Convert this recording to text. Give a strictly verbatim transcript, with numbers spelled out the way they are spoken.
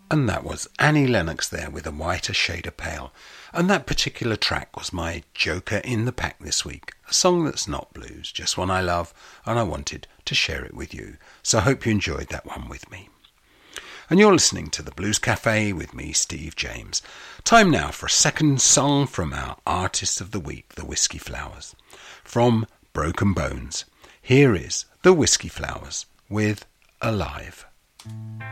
And that was Annie Lennox there with A Whiter Shade of Pale. And that particular track was my Joker in the Pack this week. A song that's not blues, just one I love, and I wanted to share it with you. So I hope you enjoyed that one with me. And you're listening to the Blues Cafe with me, Steve James. Time now for a second song from our Artist of the Week, the Whiskey Flowers. From Broken Bones, here is the Whiskey Flowers with Alive.